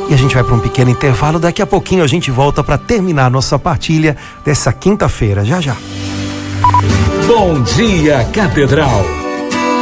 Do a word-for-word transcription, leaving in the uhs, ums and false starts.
E a gente vai para um pequeno intervalo. Daqui a pouquinho a gente volta para terminar nossa partilha dessa quinta-feira. Já já. Bom dia, Catedral.